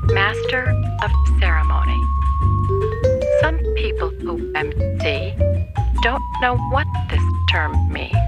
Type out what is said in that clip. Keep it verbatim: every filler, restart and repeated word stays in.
Master of ceremony. Some people who M C don't know what this term means.